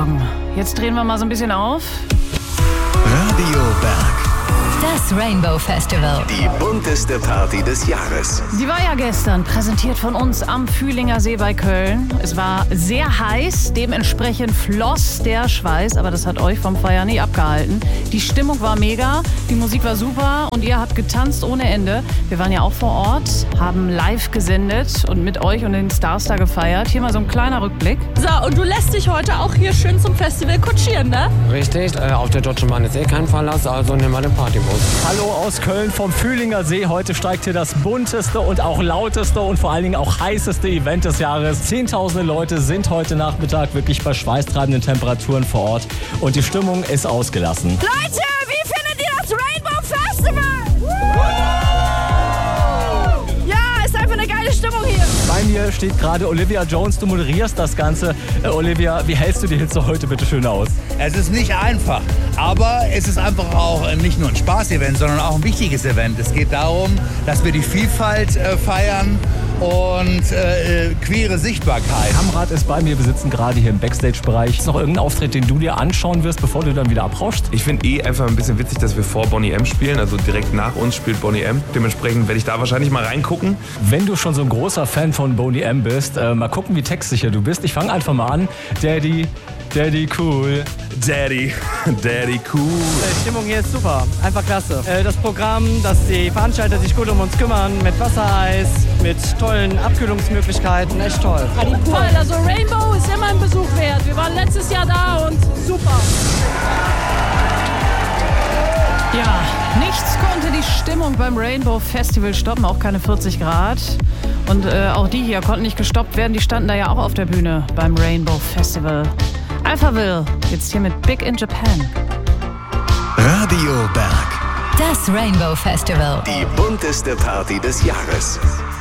Morgen. Jetzt drehen wir mal so ein bisschen auf. Radio Berg. Das Rainbow Festival. Die bunteste Party des Jahres. Die war ja gestern präsentiert von uns am Fühlinger See bei Köln. Es war sehr heiß, dementsprechend floss der Schweiß, aber das hat euch vom Feiern nie abgehalten. Die Stimmung war mega, die Musik war super und ihr habt getanzt ohne Ende. Wir waren ja auch vor Ort, haben live gesendet und mit euch und den Stars da gefeiert. Hier mal so ein kleiner Rückblick. So, und du lässt dich heute auch hier schön zum Festival kutschieren, ne? Richtig, auf der Deutschen Bahn ist kein Verlass, also nehmen wir den Partybus. Hallo aus Köln vom Fühlinger See. Heute steigt hier das bunteste und auch lauteste und vor allen Dingen auch heißeste Event des Jahres. Zehntausende Leute sind heute Nachmittag wirklich bei schweißtreibenden Temperaturen vor Ort und die Stimmung ist ausgelassen. Leute, wie findet ihr das Rainbow Festival? Ja, ist einfach eine geile Stimmung hier. Bei mir steht gerade Olivia Jones. Du moderierst das Ganze. Olivia, wie hältst du die Hitze heute bitte schön aus? Es ist nicht einfach, aber es ist einfach auch nicht nur ein Spaß-Event, sondern auch ein wichtiges Event. Es geht darum, dass wir die Vielfalt feiern und queere Sichtbarkeit. Amrad ist bei mir, wir sitzen gerade hier im Backstage-Bereich. Ist noch irgendein Auftritt, den du dir anschauen wirst, bevor du dann wieder abrauschst? Ich finde einfach ein bisschen witzig, dass wir vor Boney M spielen, also direkt nach uns spielt Boney M. Dementsprechend werde ich da wahrscheinlich mal reingucken. Wenn du schon so ein großer Fan von Boney M bist, mal gucken, wie textsicher du bist. Ich fange einfach mal an. Daddy cool. Daddy cool. Die Stimmung hier ist super, einfach klasse. Das Programm, dass die Veranstalter sich gut um uns kümmern, mit Wassereis, mit tollen Abkühlungsmöglichkeiten, echt toll. Toll, also Rainbow ist immer ein Besuch wert. Wir waren letztes Jahr da und super. Ja, nichts konnte die Stimmung beim Rainbow Festival stoppen, auch keine 40 Grad. Und auch die hier konnten nicht gestoppt werden, die standen da ja auch auf der Bühne beim Rainbow Festival. Alphaville, jetzt hier mit Big in Japan. Radio Berg. Das Rainbow Festival. Die bunteste Party des Jahres.